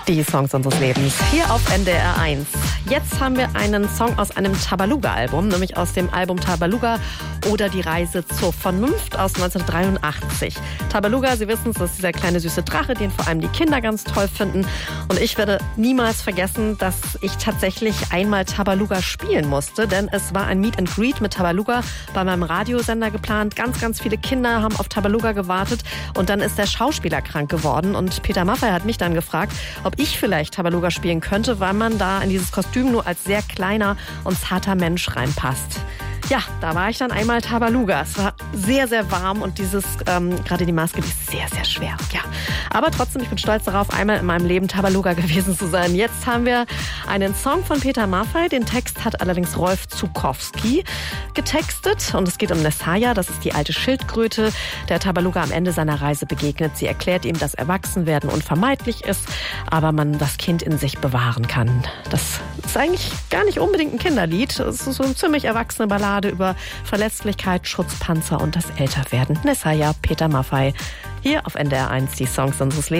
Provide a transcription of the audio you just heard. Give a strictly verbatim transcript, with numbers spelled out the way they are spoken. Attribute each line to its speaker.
Speaker 1: Die Songs unseres Lebens hier auf N D R eins. Jetzt haben wir einen Song aus einem Tabaluga-Album, nämlich aus dem Album Tabaluga oder Die Reise zur Vernunft aus neunzehnhundertdreiundachtzig. Tabaluga, Sie wissen es, das ist dieser kleine süße Drache, den vor allem die Kinder ganz toll finden. Und ich werde niemals vergessen, dass ich tatsächlich einmal Tabaluga spielen musste, denn es war ein Meet and Greet mit Tabaluga bei meinem Radiosender geplant. Ganz, ganz viele Kinder haben auf Tabaluga gewartet und dann ist der Schauspieler krank geworden und Peter Maffay hat mich dann gefragt, ob ich vielleicht Tabaluga spielen könnte, weil man da in dieses Kostüm nur als sehr kleiner und zarter Mensch reinpasst. Ja, da war ich dann einmal Tabaluga. Es war sehr, sehr warm und dieses, ähm, gerade die Maske, die ist sehr, sehr schwer. Ja, aber trotzdem, ich bin stolz darauf, einmal in meinem Leben Tabaluga gewesen zu sein. Jetzt haben wir einen Song von Peter Maffay. Den Text hat allerdings Rolf Zuckowski getextet und es geht um Nessaya. Das ist die alte Schildkröte, der Tabaluga am Ende seiner Reise begegnet. Sie erklärt ihm, dass Erwachsenwerden unvermeidlich ist, aber man das Kind in sich bewahren kann. Das ist eigentlich gar nicht unbedingt ein Kinderlied. Es ist so eine ziemlich erwachsene Ballade über Verletzlichkeit, Schutzpanzer und das Älterwerden. Nessaya, Peter Maffay, hier auf N D R eins, die Songs unseres Lebens.